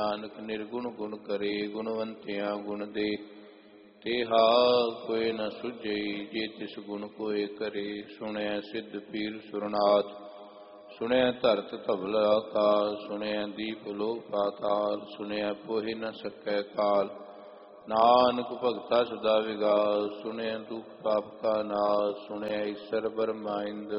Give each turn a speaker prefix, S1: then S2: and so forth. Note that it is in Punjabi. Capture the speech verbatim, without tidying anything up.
S1: ਨਾਨਕ ਨਿਰਗੁਣ ਗੁਣ ਕਰੇ, ਗੁਣਵੰਤਿਆਂ ਗੁਣ ਦੇ। ਤੇਹਾ ਕੋਇ ਨ ਸੁਝਈ, ਜੇ ਤਿਸ ਗੁਣ ਕੋਇ ਕਰੇ। ਸੁਣਿਆ ਸਿੱਧ ਪੀਰ ਸੁਰਨਾਥ, ਸੁਣਿਆ ਧਰਤ ਧਵਲ ਆਕਾਸ। ਸੁਣਿਆ ਦੀਪ ਲੋਕ ਪਾਤਾਲ, ਸੁਣਿਆ ਪੋਹਿ ਨ ਸਕੈ ਕਾਲ। ਨਾਨਕ ਭਗਤਾ ਸਦਾ ਵਿਗਾਸ, ਸੁਣਿਆ ਦੁਖ ਪਾਪ ਕਾ ਨਾਸ। ਸੁਣਿਆ ਈਸਰ ਬਰਮਾਇੰਦ,